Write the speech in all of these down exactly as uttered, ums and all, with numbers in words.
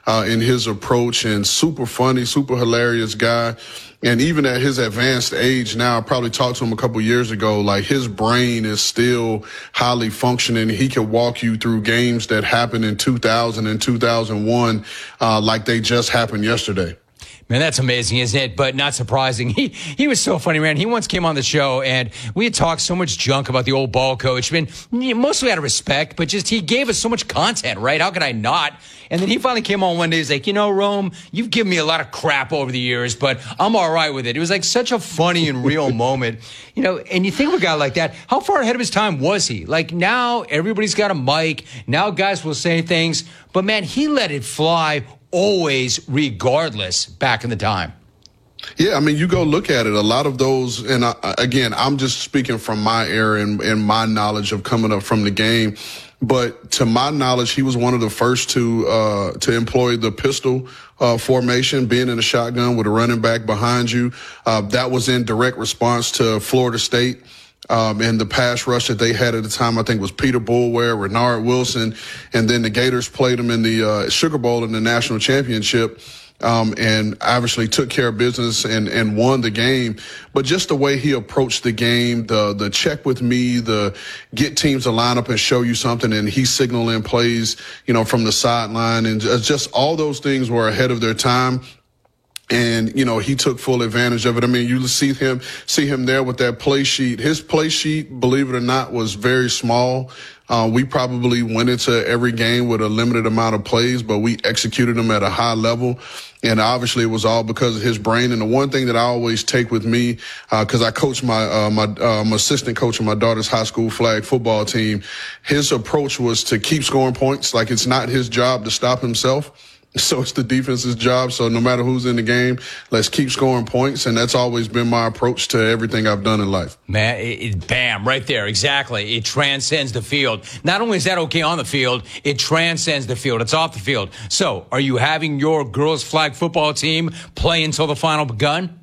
uh, in his approach, and super funny, super hilarious guy. And even at his advanced age now, I probably talked to him a couple years ago, like his brain is still highly functioning. He can walk you through games that happened in two thousand and two thousand one uh, like they just happened yesterday. Man, that's amazing, isn't it? But not surprising. He he was so funny, man. He once came on the show, and we had talked so much junk about the old ball coach. I mean, mostly out of respect, but just he gave us so much content, right? How could I not? And then he finally came on one day. He's like, you know, Rome, you've given me a lot of crap over the years, but I'm all right with it. It was like such a funny and real moment. You know, and you think of a guy like that, how far ahead of his time was he? Like now everybody's got a mic. Now guys will say things. But, man, he let it fly always, regardless, back in the time. Yeah, I mean, you go look at it. A lot of those, and I, again, I'm just speaking from my era and, and my knowledge of coming up from the game. But to my knowledge, he was one of the first to uh, to employ the pistol uh, formation, being in a shotgun with a running back behind you. Uh, that was in direct response to Florida State. Um, and the pass rush that they had at the time, I think, was Peter Boulware, Renard Wilson, and then the Gators played them in the uh, Sugar Bowl in the national championship, um, and obviously took care of business and, and won the game. But just the way he approached the game, the the check with me, the get teams to line up and show you something, and he signaling plays, you know, from the sideline, and just all those things were ahead of their time. And, you know, he took full advantage of it. I mean, you see him, see him there with that play sheet. His play sheet, believe it or not, was very small. Uh, we probably went into every game with a limited amount of plays, but we executed them at a high level. And obviously it was all because of his brain. And the one thing that I always take with me, uh, cause I coach my, uh, my, uh, I'm assistant coach of my daughter's high school flag football team. His approach was to keep scoring points. Like it's not his job to stop himself. So it's the defense's job. So no matter who's in the game, let's keep scoring points. And that's always been my approach to everything I've done in life. Man, it, it, bam, right there. Exactly. It transcends the field. Not only is that okay on the field, it transcends the field. It's off the field. So are you having your girls flag football team play until the final gun?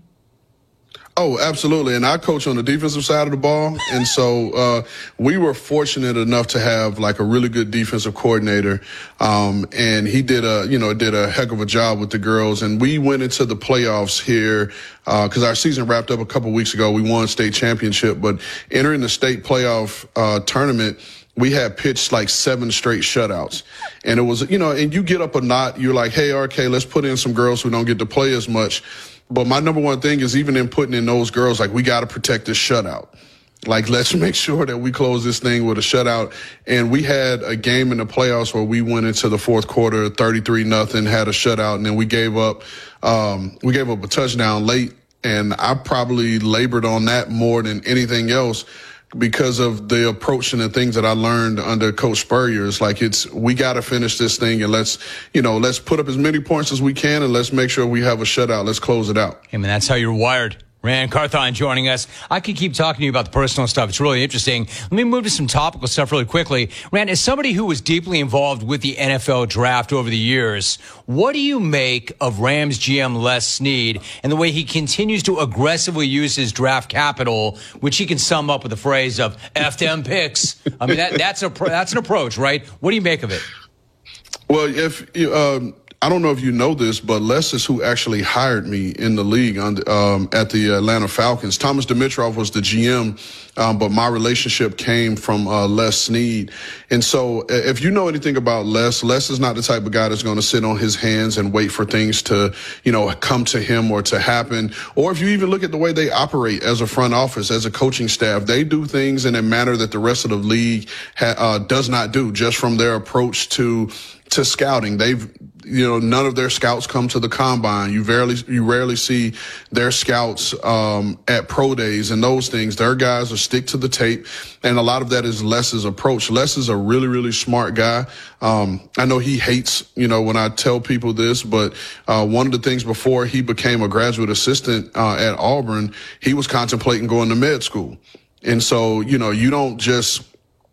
Oh, absolutely. And I coach on the defensive side of the ball. And so uh we were fortunate enough to have like a really good defensive coordinator. Um and he did a, you know, did a heck of a job with the girls. And we went into the playoffs here uh because our season wrapped up a couple weeks ago. We won state championship, but entering the state playoff uh tournament, we had pitched like seven straight shutouts. And it was, you know, and you get up a knot, you're like, hey, R K, let's put in some girls who don't get to play as much. But my number one thing is even in putting in those girls, like, we got to protect this shutout. Like, let's make sure that we close this thing with a shutout. And we had a game in the playoffs where we went into the fourth quarter, thirty-three nothing, had a shutout, and then we gave up, um, we gave up a touchdown late. And I probably labored on that more than anything else, because of the approach and the things that I learned under Coach Spurrier. It's like, it's, we got to finish this thing, and let's, you know, let's put up as many points as we can, and let's make sure we have a shutout. Let's close it out. I mean, that's how you're wired. Rand Carthon joining us. I could keep talking to you about the personal stuff. It's really interesting. Let me move to some topical stuff really quickly. Rand, as somebody who was deeply involved with the N F L draft over the years, what do you make of Rams G M Les Snead and the way he continues to aggressively use his draft capital, which he can sum up with the phrase of F them picks? I mean, that, that's a that's an approach, right? What do you make of it? Well, if you, um, I don't know if you know this, but Les is who actually hired me in the league on, um, at the Atlanta Falcons. Thomas Dimitrov was the G M, um, but my relationship came from uh, Les Snead. And so if you know anything about Les, Les is not the type of guy that's going to sit on his hands and wait for things to, you know, come to him or to happen. Or if you even look at the way they operate as a front office, as a coaching staff, they do things in a manner that the rest of the league ha- uh, does not do, just from their approach to to scouting. They've, you know, none of their scouts come to the combine. You rarely, you rarely see their scouts, um, at pro days and those things. Their guys will stick to the tape. And a lot of that is Les's approach. Les is a really, really smart guy. Um, I know he hates, you know, when I tell people this, but, uh, one of the things before he became a graduate assistant, uh, at Auburn, he was contemplating going to med school. And so, you know, you don't just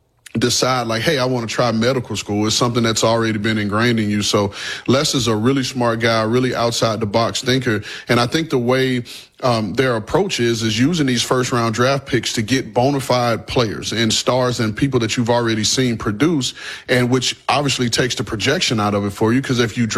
decide like, hey, I want to try medical school. It's something that's already been ingrained in you. So Les is a really smart guy, really outside the box thinker. And I think the way um, their approach is, is using these first round draft picks to get bona fide players and stars and people that you've already seen produce, and which obviously takes the projection out of it for you. Because if you